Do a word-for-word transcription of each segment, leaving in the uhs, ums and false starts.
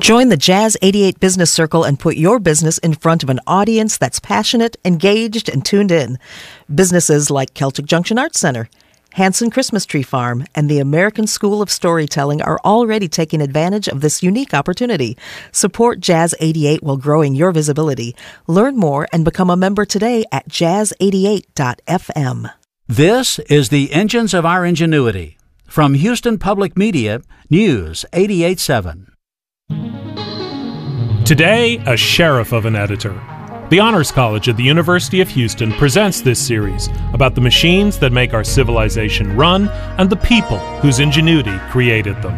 Join the Jazz eighty-eight Business Circle and put your business in front of an audience that's passionate, engaged, and tuned in. Businesses like Celtic Junction Arts Center, Hanson Christmas Tree Farm, and the American School of Storytelling are already taking advantage of this unique opportunity. Support Jazz eighty-eight while growing your visibility. Learn more and become a member today at jazz eighty-eight dot f m. This is the Engines of Our Ingenuity. From Houston Public Media, News eighty-eight point seven. Today, a sheriff of an editor. The Honors College at the University of Houston presents this series about the machines that make our civilization run and the people whose ingenuity created them.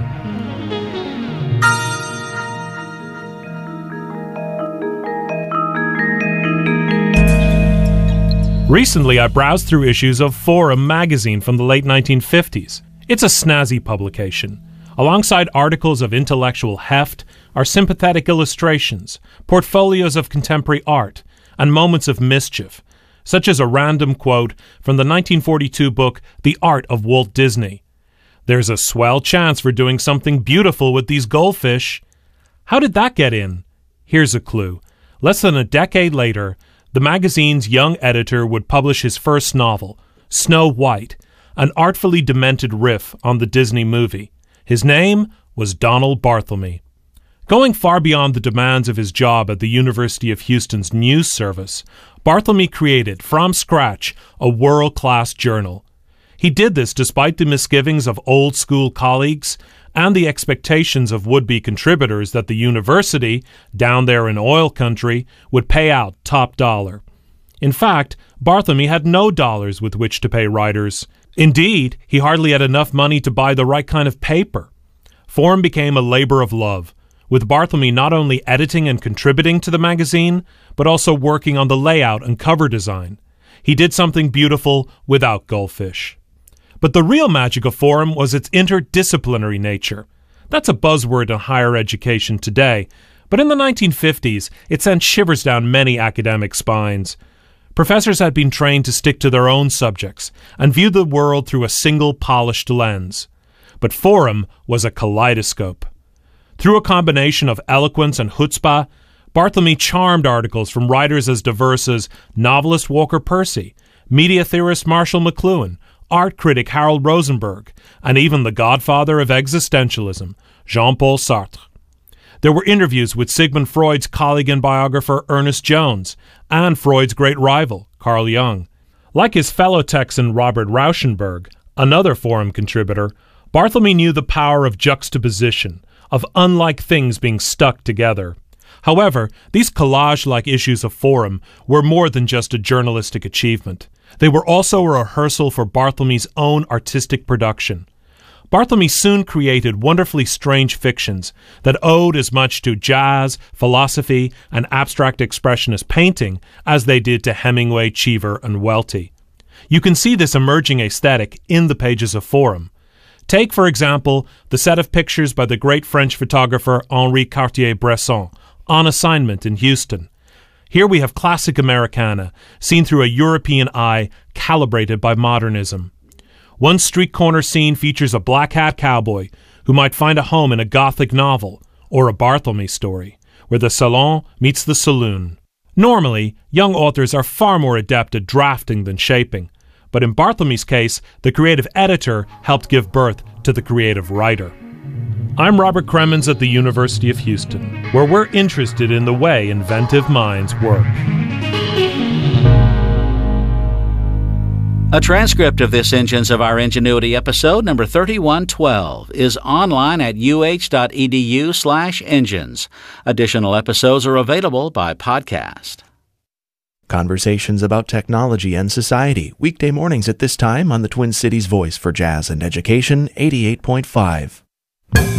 Recently, I browsed through issues of Forum magazine from the late nineteen fifties. It's a snazzy publication. Alongside articles of intellectual heft are sympathetic illustrations, portfolios of contemporary art, and moments of mischief, such as a random quote from the nineteen forty-two book The Art of Walt Disney. "There's a swell chance for doing something beautiful with these goldfish." How did that get in? Here's a clue. Less than a decade later, the magazine's young editor would publish his first novel, Snow White, an artfully demented riff on the Disney movie. His name was Donald Barthelme. Going far beyond the demands of his job at the University of Houston's news service, Barthelme created, from scratch, a world-class journal. He did this despite the misgivings of old-school colleagues and the expectations of would-be contributors that the university, down there in oil country, would pay out top dollar. In fact, Barthelme had no dollars with which to pay writers. Indeed, he hardly had enough money to buy the right kind of paper. Forum became a labor of love, with Barthelme not only editing and contributing to the magazine, but also working on the layout and cover design. He did something beautiful without goldfish. But the real magic of Forum was its interdisciplinary nature. That's a buzzword in higher education today, but in the nineteen fifties, it sent shivers down many academic spines. Professors had been trained to stick to their own subjects and view the world through a single polished lens. But Forum was a kaleidoscope. Through a combination of eloquence and chutzpah, Barthelme charmed articles from writers as diverse as novelist Walker Percy, media theorist Marshall McLuhan, art critic Harold Rosenberg, and even the godfather of existentialism, Jean-Paul Sartre. There were interviews with Sigmund Freud's colleague and biographer Ernest Jones and Freud's great rival, Carl Jung. Like his fellow Texan Robert Rauschenberg, another Forum contributor, Barthelme knew the power of juxtaposition, of unlike things being stuck together. However, these collage-like issues of Forum were more than just a journalistic achievement. They were also a rehearsal for Barthelme's own artistic production. Barthelme soon created wonderfully strange fictions that owed as much to jazz, philosophy, and abstract expressionist painting as they did to Hemingway, Cheever, and Welty. You can see this emerging aesthetic in the pages of Forum. Take, for example, the set of pictures by the great French photographer Henri Cartier-Bresson, on assignment in Houston. Here we have classic Americana, seen through a European eye calibrated by modernism. One street corner scene features a black hat cowboy who might find a home in a Gothic novel or a Barthelme story, where the salon meets the saloon. Normally, young authors are far more adept at drafting than shaping, but in Barthelme's case, the creative editor helped give birth to the creative writer. I'm Robert Cremens at the University of Houston, where we're interested in the way inventive minds work. A transcript of this Engines of Our Ingenuity episode, number thirty-one twelve, is online at uh.edu slash engines. Additional episodes are available by podcast. Conversations about technology and society, weekday mornings at this time on the Twin Cities Voice for Jazz and Education, eighty-eight point five.